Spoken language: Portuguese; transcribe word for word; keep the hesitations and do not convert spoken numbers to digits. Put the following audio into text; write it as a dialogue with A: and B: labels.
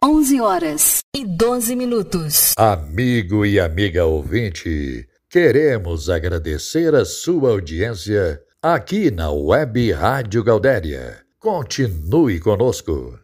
A: onze horas e doze minutos.
B: Amigo e amiga ouvinte, queremos agradecer a sua audiência aqui na Web Rádio Gaudéria. Continue conosco.